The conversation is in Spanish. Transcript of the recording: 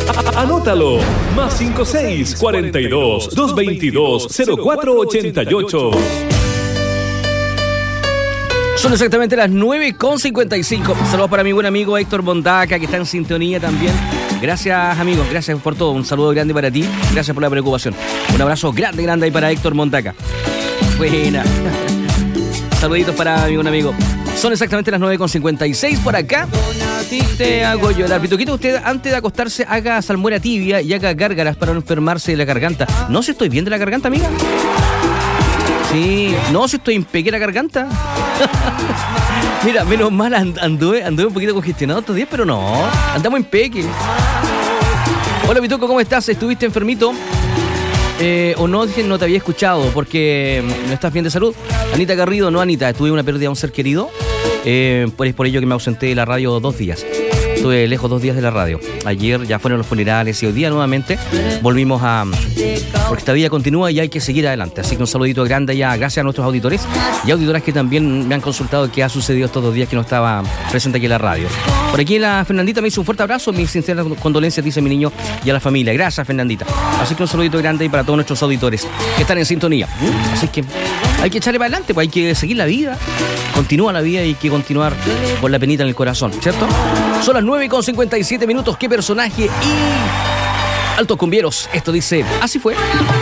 Anótalo. Más 56 42 222 0488. Son exactamente las 9:55. Saludos para mi buen amigo Héctor Mondaca, que está en sintonía también. Gracias, amigos, gracias por todo. Un saludo grande para ti. Gracias por la preocupación. Un abrazo grande ahí para Héctor Mondaca. Buena. Saluditos para mi buen amigo. Son exactamente las 9:56 por acá. Te hago llorar. Pituquito, usted antes de acostarse haga salmuera tibia y haga gárgaras para no enfermarse de la garganta. ¿No se estoy bien de la garganta, amiga? Sí, no, si estoy en peque la garganta. Mira, menos mal anduve un poquito congestionado estos días, pero no, andamos en peque. Hola, Pituco, ¿cómo estás? ¿Estuviste enfermito? O no, dije, no te había escuchado porque no estás bien de salud. Anita Garrido, no, Anita, tuve una pérdida de un ser querido. Pues por ello que me ausenté de la radio 2 días. Estuve lejos 2 días de la radio. Ayer ya fueron los funerales y hoy día nuevamente volvimos porque esta vida continúa y hay que seguir adelante. Así que un saludito grande ya, gracias a nuestros auditores y auditoras que también me han consultado qué ha sucedido estos 2 días que no estaba presente aquí en la radio. Por aquí la Fernandita me hizo un fuerte abrazo, mis sinceras condolencias, dice mi niño, y a la familia. Gracias, Fernandita. Así que un saludito grande para todos nuestros auditores que están en sintonía. Así que hay que echarle para adelante, pues hay que seguir la vida. Continúa la vida y hay que continuar con la penita en el corazón, ¿cierto? Son las 9:57. ¿Qué personaje? Y altos cumbieros. Esto dice, así fue.